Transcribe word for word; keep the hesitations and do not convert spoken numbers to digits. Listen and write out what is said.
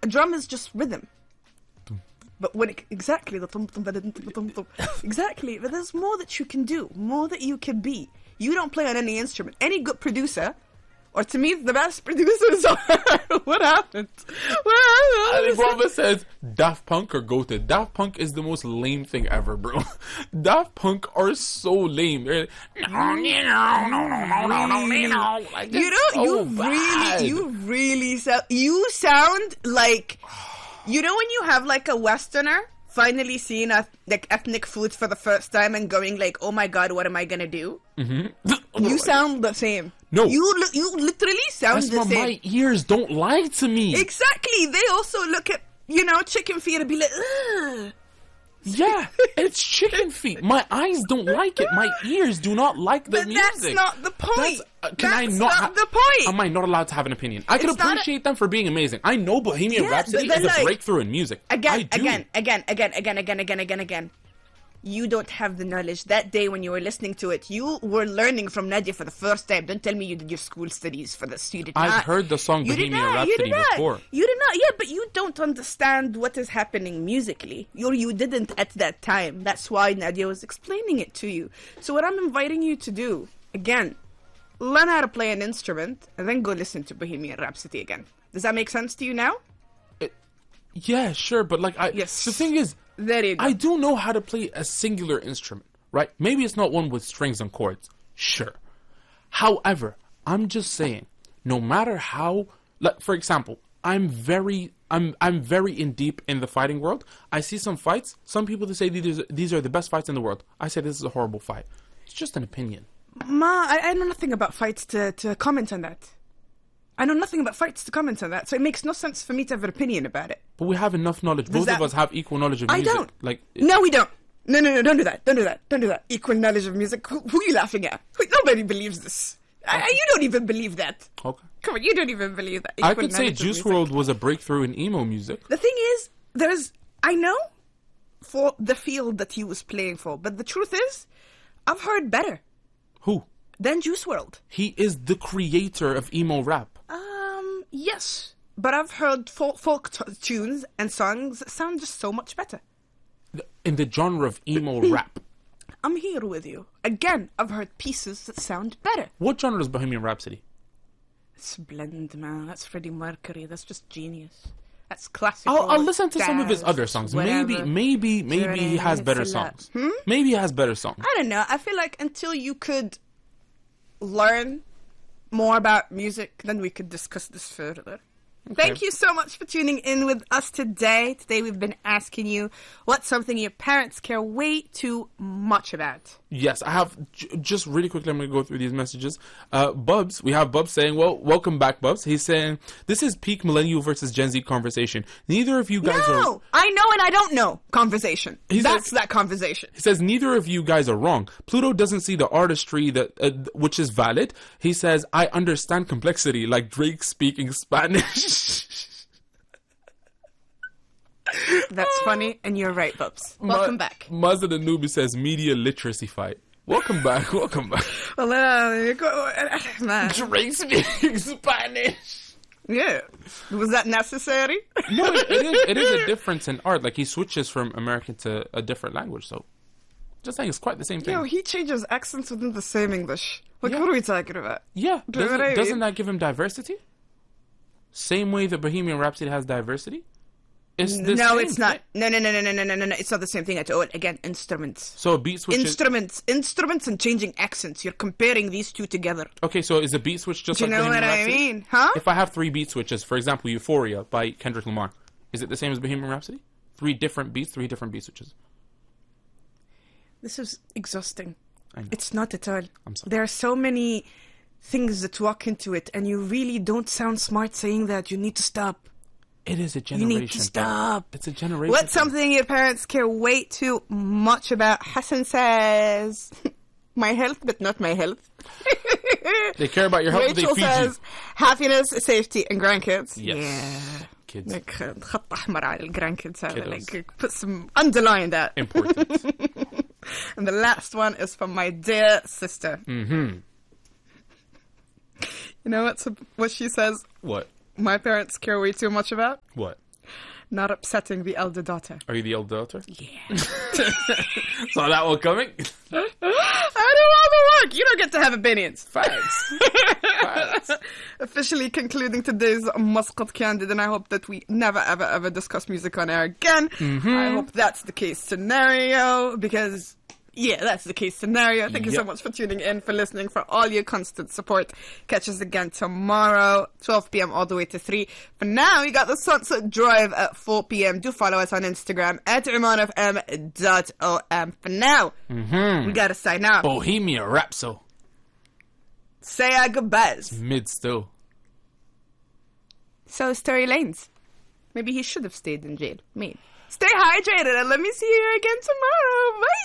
a drum is just rhythm. But when it, exactly the tum tum tum tum tum exactly, but there's more that you can do, more that you can be. You don't play on any instrument. Any good producer, or to me, the best producers are. What happened? What happened? I think Robert says Daft Punk or Goated. Daft Punk is the most lame thing ever, bro. Daft Punk are so lame. They're like, no, no, no, no, no, no, no, no. Like, you know, so you bad. really, you really sound. You sound like. You know when you have like a Westerner finally seeing a, like ethnic food for the first time and going like, "Oh my God, what am I gonna do?" Mm-hmm. You sound the same. No, you li- you literally sound That's the what same. My ears don't lie to me. Exactly. They also look at you know chicken feet and be like, ugh. Yeah, it's chicken feet. My eyes don't like it. My ears do not like the but music. That's not the point. That's, uh, can that's I not, not ha- the point. Am I not allowed to have an opinion? I can It's not appreciate them for being amazing. I know Bohemian Yeah, Rhapsody but is a like- breakthrough in music. Again, I do. again, again, again, again, again, again, again, again. You don't have the knowledge. That day when you were listening to it, you were learning from Nadia for the first time. Don't tell me you did your school studies for this. You did I've not. heard the song You did Bohemian not, you Rhapsody did not. before. You did not. Yeah, but you don't understand what is happening musically. You you didn't at that time. That's why Nadia was explaining it to you. So what I'm inviting you to do, again, learn how to play an instrument and then go listen to Bohemian Rhapsody again. Does that make sense to you now? Yeah, sure, but like, I, Yes. the thing is, There you go. I do know how to play a singular instrument, right? Maybe it's not one with strings and chords. Sure. However, I'm just saying, no matter how, like, for example, I'm very, I'm, I'm very in deep in the fighting world. I see some fights. Some people that say these, these are the best fights in the world. I say this is a horrible fight. It's just an opinion. Ma, I, I know nothing about fights to, to comment on that. I know nothing about fights to comment on that, so it makes no sense for me to have an opinion about it. But we have enough knowledge. Both that- of us have equal knowledge of I music. don't. Like, No, we don't. No, no, no, don't do that. Don't do that. Don't do that. Equal knowledge of music. Who, who are you laughing at? Who, nobody believes this. I, I- you don't even believe that. okay. Come on, you don't even believe that. I Equal could say knowledge of Juice music. world was a breakthrough in emo music. The thing is, there's... I know for the field that he was playing for, but the truth is, I've heard better Who? than Juice world. He is the creator of emo rap. Um, yes. But I've heard folk, folk t- tunes and songs that sound just so much better. In the genre of emo rap. I'm here with you. Again, I've heard pieces that sound better. What genre is Bohemian Rhapsody? It's blend, man. That's Freddie Mercury. That's just genius. That's classical. I'll, I'll listen to some of his jazz, other songs. whatever. Maybe, maybe, maybe he has better It's a lot. songs. Maybe he has better songs. I don't know. I feel like until you could learn more about music, then we could discuss this further. Thank you so much for tuning in with us today. Today we've been asking you what's something your parents care way too much about. Yes, I have, j- just really quickly, I'm going to go through these messages. Uh, Bubs, we have Bubs saying, well, welcome back, Bubs. He's saying, this is peak millennial versus Gen Z conversation. Neither of you guys are... No, I know and I don't know conversation. He's That's like- that conversation. He says, neither of you guys are wrong. Pluto doesn't see the artistry that, uh, which is valid. He says, I understand complexity, like Drake speaking Spanish. That's funny, and you're right, Bubs. Welcome Ma- back. Mazda the Newbie says, media literacy fight. Welcome back, welcome back. Well, uh, go- man. Drake speaking Spanish. Yeah. Was that necessary? No, it, it is. It is a difference in art. Like, he switches from American to a different language. So, just saying, it's quite the same thing. Yo, he changes accents within the same English. Like, Yeah. what are we talking about? Yeah, Do you know doesn't, what I doesn't mean? that give him diversity? Same way that Bohemian Rhapsody has diversity. It's the No, same it's not. thing. No, no, no, no, no, no, no, no, no. It's not the same thing at all. Again, instruments. So a beat switch. Is, Instruments. Instruments and changing accents. You're comparing these two together. okay, so is a beat switch just Do you like know Bohemian what I Rhapsody? mean? Huh? If I have three beat switches, for example, Euphoria by Kendrick Lamar, is it the same as Bohemian Rhapsody? Three different beats, three different beat switches. This is exhausting. I know. It's not at all. I'm sorry. There are so many things that walk into it, and you really don't sound smart saying that. You need to stop. It is a You generation. need to thing. stop. It's a generation. What's thing. something your parents care way too much about? Hassan says, my health, but not my health. They care about your health, but they Rachel feed says, happiness, safety, and grandkids. Yes. Yeah. Kids. Like, uh, خط أحمر على الgrandkids هذا. Kiddos. Like, put some, underline that. you. Important. And the last one is from my dear sister. Mm-hmm. You know what's what she says? What? My parents care way too much about What? Not upsetting the elder daughter. Are you the elder daughter? Yeah. Saw that one coming? I do all the work. You don't get to have opinions. Facts. Facts. Officially concluding today's Muscat Candid, and I hope that we never, ever, ever discuss music on air again. Mm-hmm. I hope that's the case scenario, because... yeah, that's the case scenario. Thank you so Yep. much for tuning in, for listening, for all your constant support. Catch us again tomorrow, twelve p.m. all the way to three. For now, we got the Sunset Drive at four p.m. Do follow us on Instagram at iman f m dot o m. For now, Mm-hmm. we gotta sign off. Bohemia Rhapsody. Say our goodbyes. Mid still. So, Tory Lanez. Maybe he should have stayed in jail. Maybe. Stay hydrated and let me see you again tomorrow. Bye.